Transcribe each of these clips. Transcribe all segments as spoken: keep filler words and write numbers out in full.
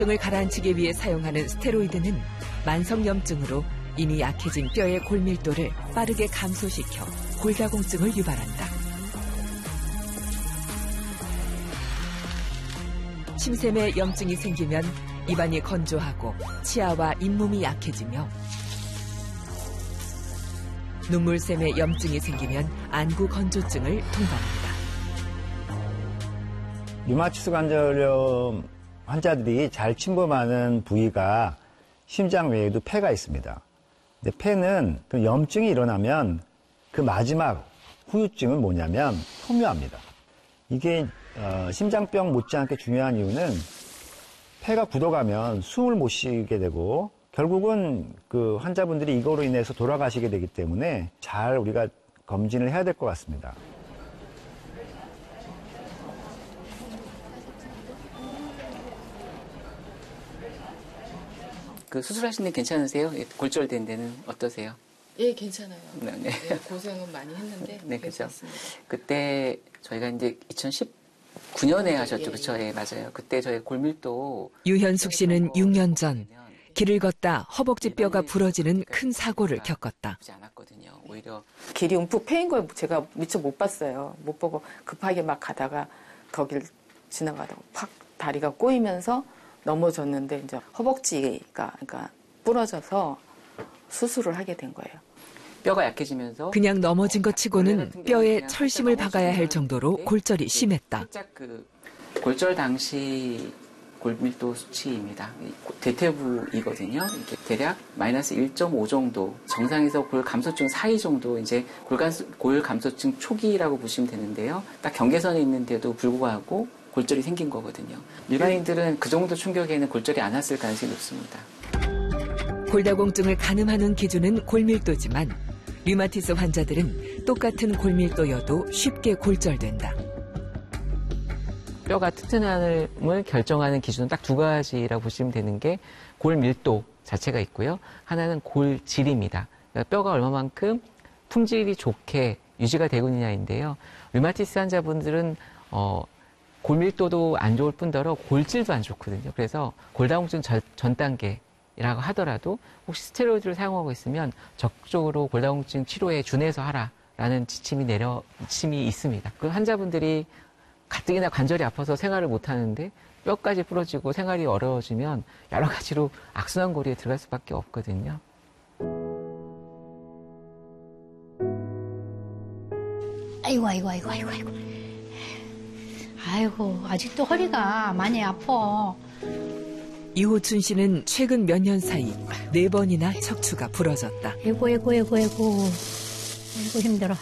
염증을 가라앉히기 위해 사용하는 스테로이드는 만성염증으로 이미 약해진 뼈의 골밀도를 빠르게 감소시켜 골다공증을 유발한다. 침샘에 염증이 생기면 입안이 건조하고 치아와 잇몸이 약해지며 눈물샘에 염증이 생기면 안구 건조증을 동반한다. 류마티스 관절염 환자들이 잘 침범하는 부위가 심장 외에도 폐가 있습니다. 근데 폐는 그 염증이 일어나면 그 마지막 후유증은 뭐냐면 소묘합니다. 이게 어, 심장병 못지않게 중요한 이유는 폐가 굳어가면 숨을 못 쉬게 되고 결국은 그 환자분들이 이거로 인해서 돌아가시게 되기 때문에 잘 우리가 검진을 해야 될 것 같습니다. 그 수술하신 데 괜찮으세요? 골절된 데는 어떠세요? 예, 괜찮아요. 네, 네. 네, 고생은 많이 했는데 네, 괜찮습니다. 그렇죠. 그때 저희가 이제 이천십구 년에 하셨죠, 예, 그렇죠? 예, 맞아요. 그때 저희 골밀도 유현숙 씨는 육 년 전 길을 걷다 허벅지 뼈가 부러지는 큰 사고를 겪었다. 않았거든요. 오히려 길이 움푹 패인 걸 제가 미처 못 봤어요. 못 보고 급하게 막 가다가 거길 지나가다가 팍 다리가 꼬이면서 넘어졌는데 이제 허벅지가 그러니까 부러져서 수술을 하게 된 거예요. 뼈가 약해지면서 그냥 넘어진 것 치고는 뼈에 철심을 박아야 할 정도로 골절이 심했다. 살짝 그 골절 당시 골밀도 수치입니다. 대퇴부이거든요. 이게 대략 마이너스 일 점 오 정도, 정상에서 골 감소증 사이 정도, 이제 골 감소증 초기라고 보시면 되는데요. 딱 경계선에 있는데도 불구하고 골절이 생긴 거거든요. 일반인들은 그 정도 충격에는 골절이 안 왔을 가능성이 높습니다. 골다공증을 가늠하는 기준은 골밀도지만 류마티스 환자들은 똑같은 골밀도여도 쉽게 골절된다. 뼈가 튼튼함을 결정하는 기준은 딱 두 가지라고 보시면 되는 게 골밀도 자체가 있고요. 하나는 골질입니다. 그러니까 뼈가 얼마만큼 품질이 좋게 유지가 되고 있느냐인데요. 류마티스 환자분들은 어, 골밀도도 안 좋을 뿐더러 골질도 안 좋거든요. 그래서 골다공증 전, 전 단계라고 하더라도 혹시 스테로이드를 사용하고 있으면 적극적으로 골다공증 치료에 준해서 하라라는 지침이 내려 지침이 있습니다. 그 환자분들이 가뜩이나 관절이 아파서 생활을 못 하는데 뼈까지 부러지고 생활이 어려워지면 여러 가지로 악순환고리에 들어갈 수밖에 없거든요. 아이고 아이고 아이고 아이고 아이고 아이고 아직도 허리가 많이 아파. 이호춘 씨는 최근 몇 년 사이 네 번이나 척추가 부러졌다. 아이고 아이고 아이고 아이고 아이고 힘들어.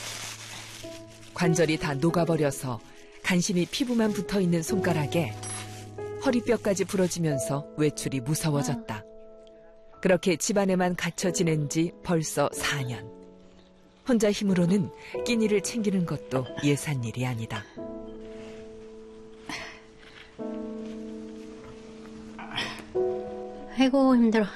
관절이 다 녹아버려서 간신히 피부만 붙어있는 손가락에 허리뼈까지 부러지면서 외출이 무서워졌다. 그렇게 집안에만 갇혀 지낸 지 벌써 사 년. 혼자 힘으로는 끼니를 챙기는 것도 예산 일이 아니다. 아이고 힘들어.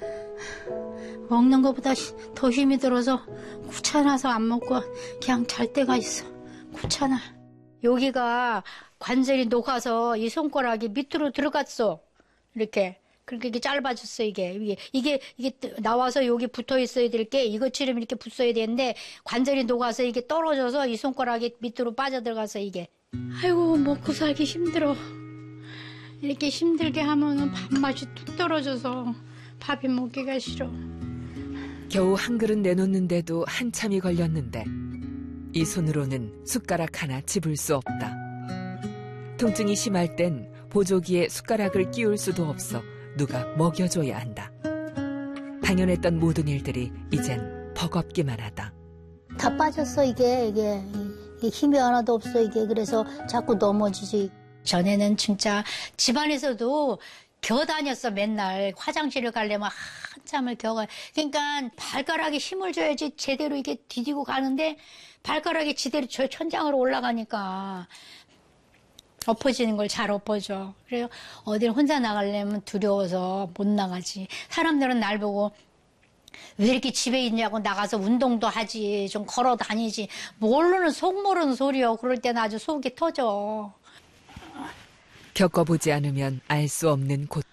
먹는 것보다 더 힘이 들어서 귀찮아서 안 먹고 그냥 잘 때가 있어. 귀찮아. 여기가 관절이 녹아서 이 손가락이 밑으로 들어갔어. 이렇게. 그렇게 이게 짧아졌어, 이게. 이게, 이게, 이게 나와서 여기 붙어 있어야 될 게 이것처럼 이렇게 붙어야 되는데 관절이 녹아서 이게 떨어져서 이 손가락이 밑으로 빠져들어가서 이게. 아이고, 먹고 살기 힘들어. 이렇게 힘들게 하면은 밥맛이 뚝 떨어져서 밥이 먹기가 싫어. 겨우 한 그릇 내놓는데도 한참이 걸렸는데 이 손으로는 숟가락 하나 집을 수 없다. 통증이 심할 땐 보조기에 숟가락을 끼울 수도 없어 누가 먹여줘야 한다. 당연했던 모든 일들이 이젠 버겁기만 하다. 다 빠졌어, 이게. 이게, 이게 힘이 하나도 없어, 이게. 그래서 자꾸 넘어지지. 전에는 진짜 집안에서도 겨 다녔어, 맨날. 화장실을 가려면 한참을 겨가. 그러니까 발가락에 힘을 줘야지 제대로 이게 디디고 가는데 발가락이 제대로 저 천장으로 올라가니까 엎어지는 걸 잘 엎어져. 그래서 어딜 혼자 나가려면 두려워서 못 나가지. 사람들은 날 보고 왜 이렇게 집에 있냐고 나가서 운동도 하지, 좀 걸어 다니지. 모르는 속 모르는 소리요. 그럴 때는 아주 속이 터져. 겪어보지 않으면 알 수 없는 고통.